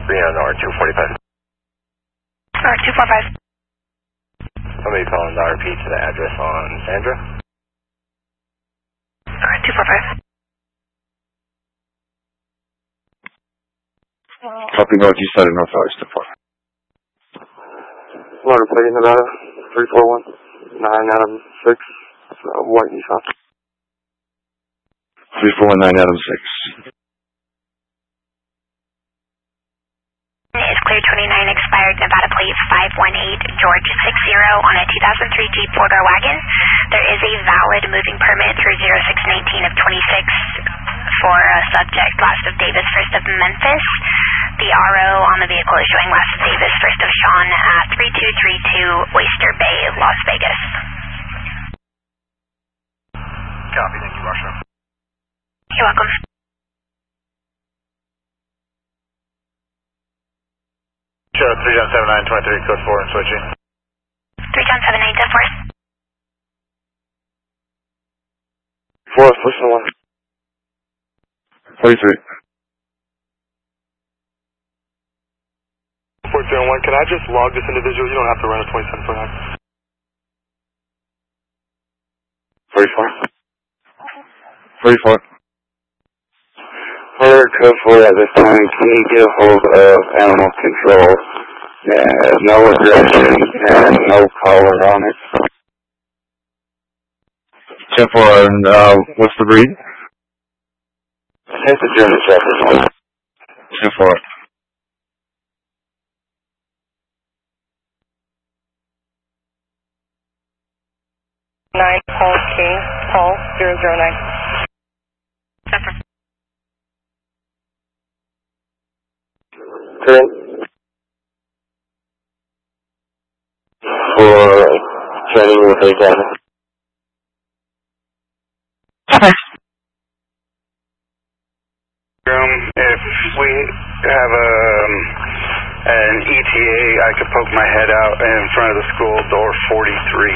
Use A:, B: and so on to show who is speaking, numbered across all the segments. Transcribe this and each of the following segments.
A: Reno R245.
B: R245.
A: Somebody calling the RP to the address on Sandra.
B: R245.
C: Copy North, you started North Valley, step 4.
D: Motor plate, Nevada, 341, 9 Adam 6, white Nissan.
C: 341 Adam 6.
B: Is clear 29 expired Nevada plate 518 George 60 on a 2003 Jeep 4-door wagon. There is a valid moving permit through 0619 of 26 for a subject last of Davis, first of Memphis. The RO on the vehicle is showing last of Davis, first of Sean at 3232 Oyster Bay, Las Vegas.
A: Copy, thank you, Russia.
B: You're welcome.
A: Show 3 John 7923, code 4 and switching.
B: 3 John 7924.
D: 4, pushing 1.
C: 43.
D: 401, can I just log this individual? You don't have to run a 27 for that.
C: 44. 44.
D: For code 4 at this time, can you get a hold of animal control? No aggression and no collar on it.
C: 10-4, and what's the breed?
D: It's a German Shepherd.
C: 10-4.
E: Paul King, Paul 009.
D: Current for training with a gun.
F: If we have an ETA, I could poke my head out in front of the school, door 43.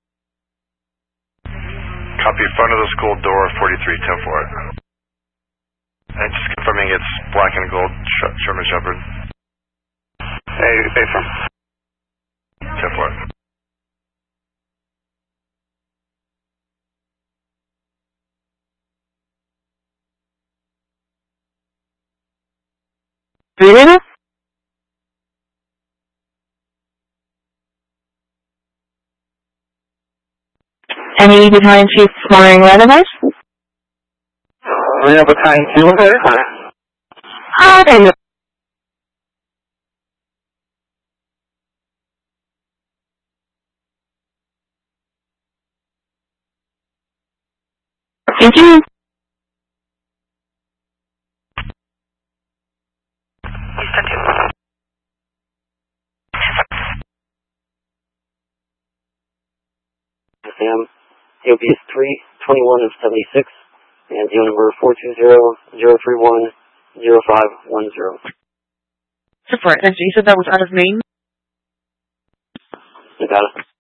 A: Copy, front of the school door 43, 10-4. And just confirming it's black and gold German Shepherd.
F: Hey, from
A: 10-4.
E: Really? Any behind Chief Flying Leatherhead?
D: We have a time to there.
E: Okay. Thank you.
D: Sam, AOB is 321 of 76, and deal number 420-031-0510.
E: Super. And you said that was out of Maine?
D: Nevada.